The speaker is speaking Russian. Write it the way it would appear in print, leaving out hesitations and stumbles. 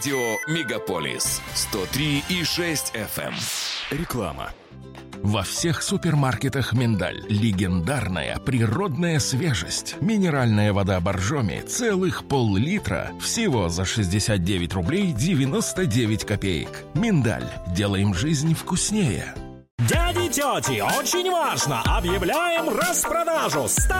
Радио Мегаполис 103,6 FM. Реклама. Во всех супермаркетах «Миндаль» легендарная природная свежесть. Минеральная вода Боржоми целых пол-литра всего за 69 рублей 99 копеек. «Миндаль». Делаем жизнь вкуснее. Дяди, тети, очень важно! Объявляем распродажу!